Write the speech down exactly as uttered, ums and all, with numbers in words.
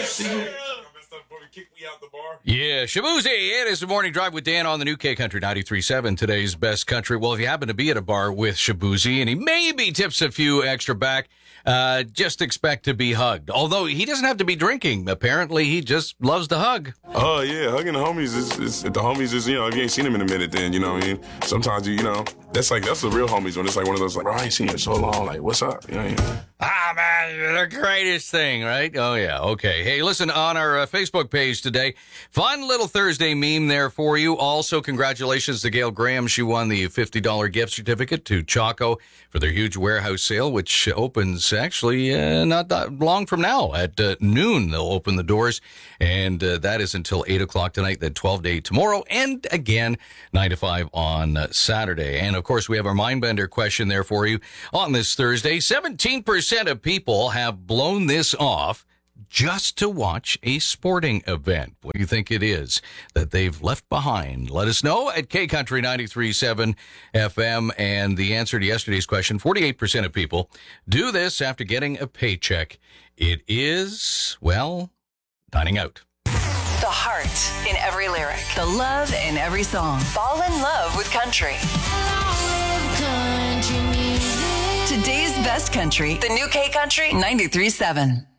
Yeah, Shabuzi, it is the Morning Drive with Dan on the new K Country ninety-three point seven, today's best country. Well, if you happen to be at a bar with Shabuzi and he maybe tips a few extra back, uh, just expect to be hugged. Although he doesn't have to be drinking. Apparently, he just loves to hug. Oh, uh, yeah, hugging the homies is, is, if the homies is, you know, if you ain't seen them in a minute, then, you know what I mean? Sometimes, you, you know, that's like, that's the real homies when it's like one of those, like, bro, I ain't seen you in so long, like, what's up? You know what I mean? Ah, man, you're the greatest thing, right? Oh, yeah, okay. Hey, listen, on our uh, Facebook page today, fun little Thursday meme there for you. Also, congratulations to Gail Graham. She won the fifty dollars gift certificate to Choco for their huge warehouse sale, which opens actually uh, not that long from now. At uh, noon, they'll open the doors, and uh, that is until eight o'clock tonight, then twelve to eight tomorrow, and again, nine to five on uh, Saturday. And, of course, we have our Mindbender question there for you on this Thursday. seventeen percent of people have blown this off just to watch a sporting event. What do you think it is that they've left behind? Let us know at K Country ninety-three point seven F M. And the answer to yesterday's question, forty-eight percent of people do this after getting a paycheck. It is, well, dining out. The heart in every lyric. The love in every song. Fall in love with country. Today's best country. The new K Country ninety-three point seven.